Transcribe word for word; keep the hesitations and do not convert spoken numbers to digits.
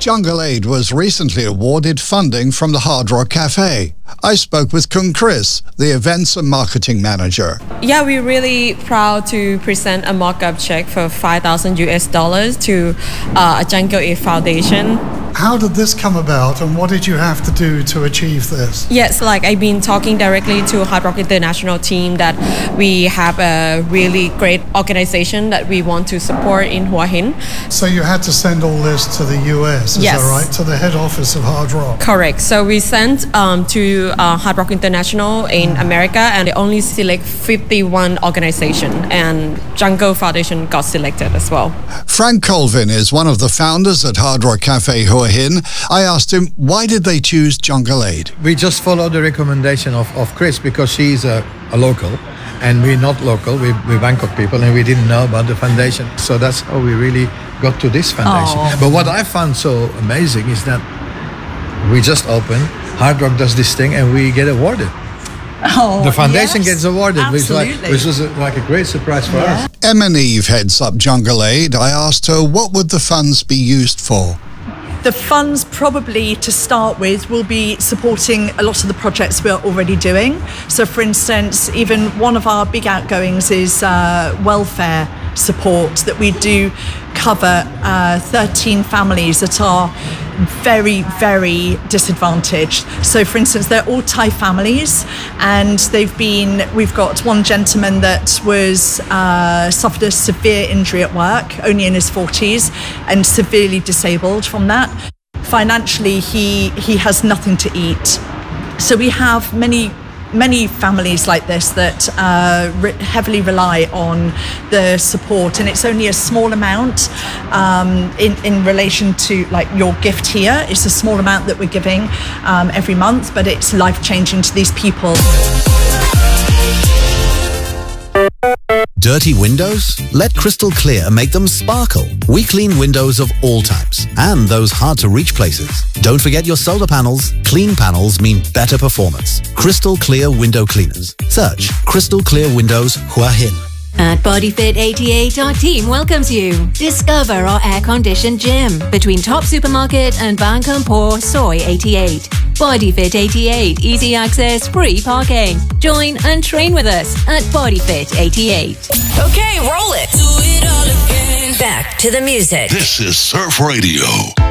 Jungle Aid was recently awarded funding from the Hard Rock Cafe. I spoke with Kung Chris, the events and marketing manager. Yeah, we're really proud to present a mock-up check for five thousand U S dollars to uh, a Jungle Aid Foundation. How did this come about, and what did you have to do to achieve this? Yes, like I've been talking directly to Hard Rock International team that we have a really great organization that we want to support in Hua Hin. So you had to send all this to the U S, is yes. that right? To the head office of Hard Rock? Correct. So we sent um, to uh, Hard Rock International in America, and they only select fifty-one organizations, and Jungle Foundation got selected as well. Frank Colvin is one of the founders at Hard Rock Cafe Hua Hin. I asked him, why did they choose Jungle Aid? We just followed the recommendation of, of Chris because she's a, a local and we're not local. We, we're Bangkok people and we didn't know about the foundation. So that's how we really got to this foundation. Oh. But what I found so amazing is that we just opened, Hard Rock does this thing and we get awarded. Oh, the foundation yes, gets awarded, which, like, which was a, like a great surprise for yeah. us. Emma Neve heads up Jungle Aid. I asked her, what would the funds be used for? The funds probably to start with will be supporting a lot of the projects we're already doing. So for instance, even one of our big outgoings is uh, welfare support, that we do cover uh, thirteen families that are very, very disadvantaged. So for instance, they're all Thai families, and they've been, we've got one gentleman that was uh, suffered a severe injury at work, only in his forties, and severely disabled from that. Financially, he he has nothing to eat. So we have many many families like this that uh, re- heavily rely on the support, and it's only a small amount um, in, in relation to like your gift here. It's a small amount that we're giving um, every month, but it's life-changing to these people. Dirty windows? Let Crystal Clear make them sparkle. We clean windows of all types and those hard-to-reach places. Don't forget your solar panels. Clean panels mean better performance. Crystal Clear Window Cleaners. Search Crystal Clear Windows Hua Hin. At BodyFit eighty-eight, our team welcomes you. Discover our air-conditioned gym between Top Supermarket and Bang Kampor Soi eighty-eight. BodyFit eighty-eight, easy access, free parking. Join and train with us at BodyFit eighty-eight. Okay, roll it. Do it all again. Back to the music. This is Surf Radio.